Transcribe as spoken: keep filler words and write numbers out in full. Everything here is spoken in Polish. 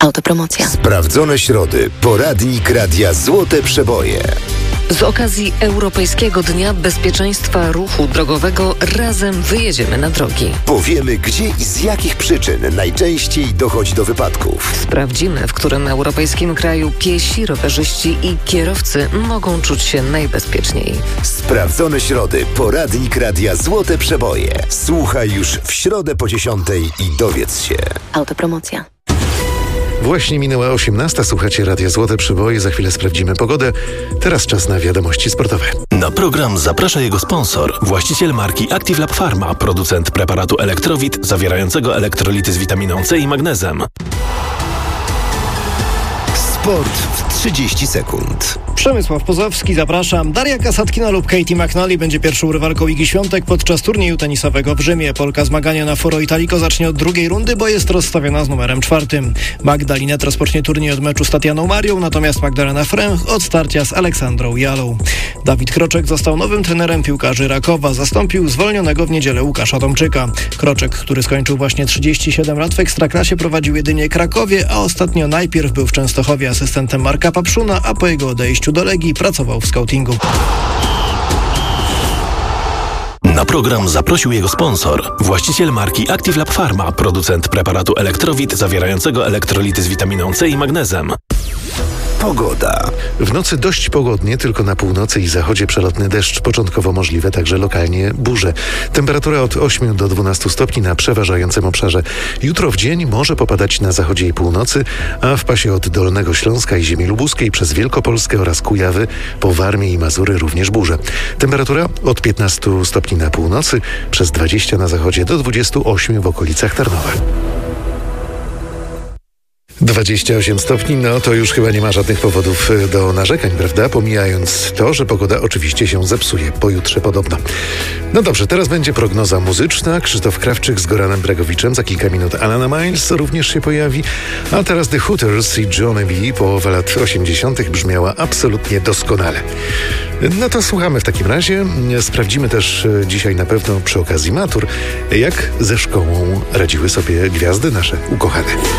Autopromocja. Sprawdzone środy. Poradnik Radia Złote Przeboje. Z okazji Europejskiego Dnia Bezpieczeństwa Ruchu Drogowego razem wyjedziemy na drogi. Powiemy, gdzie i z jakich przyczyn najczęściej dochodzi do wypadków. Sprawdzimy, w którym europejskim kraju piesi, rowerzyści i kierowcy mogą czuć się najbezpieczniej. Sprawdzone środy. Poradnik Radia Złote Przeboje. Słuchaj już w środę po dziesiątej i dowiedz się. Autopromocja. Właśnie minęła osiemnasta, słuchacie Radia Złote Przeboje, za chwilę sprawdzimy pogodę. Teraz czas na wiadomości sportowe. Na program zaprasza jego sponsor, właściciel marki Active Lab Pharma, producent preparatu Elektrowit zawierającego elektrolity z witaminą C i magnezem. Sport w trzydzieści sekund. Przemysław Pozowski, zapraszam. Daria Kasatkina lub Katie McNally będzie pierwszą rywalką Igi Świątek podczas turnieju tenisowego w Rzymie. Polka zmagania na Foro Italico zacznie od drugiej rundy, bo jest rozstawiona z numerem czwartym. Magda Linette rozpocznie turniej od meczu z Tatianą Marią, natomiast Magdalena Fręch od starcia z Aleksandrą Jalą. Dawid Kroczek został nowym trenerem piłkarzy Rakowa. Zastąpił zwolnionego w niedzielę Łukasza Tomczyka. Kroczek, który skończył właśnie trzydzieści siedem lat w Ekstraklasie, prowadził jedynie Krakowie, a ostatnio najpierw był w Częstochowie asystentem Marka Papszuna, a po jego odejściu do Legii pracował w skautingu. Na program zaprosił jego sponsor, właściciel marki Active Lab Pharma, producent preparatu Elektrowit zawierającego elektrolity z witaminą C i magnezem. Pogoda. W nocy dość pogodnie, tylko na północy i zachodzie przelotny deszcz, początkowo możliwe także lokalnie burze. Temperatura od ośmiu do dwunastu stopni na przeważającym obszarze. Jutro w dzień może popadać na zachodzie i północy, a w pasie od Dolnego Śląska i ziemi lubuskiej przez Wielkopolskę oraz Kujawy po Warmię i Mazury również burze. Temperatura od piętnastu stopni na północy, przez dwadzieścia na zachodzie do dwudziestu ośmiu w okolicach Tarnowa. dwadzieścia osiem stopni, no to już chyba nie ma żadnych powodów do narzekań, prawda? Pomijając to, że pogoda oczywiście się zepsuje, pojutrze podobno. No dobrze, teraz będzie prognoza muzyczna. Krzysztof Krawczyk z Goranem Bregowiczem, za kilka minut Alana Miles również się pojawi, a teraz The Hooters i Johnny B. Połowa lat osiemdziesiątych brzmiała absolutnie doskonale. No to słuchamy w takim razie. Sprawdzimy też dzisiaj na pewno przy okazji matur, jak ze szkołą radziły sobie gwiazdy nasze ukochane.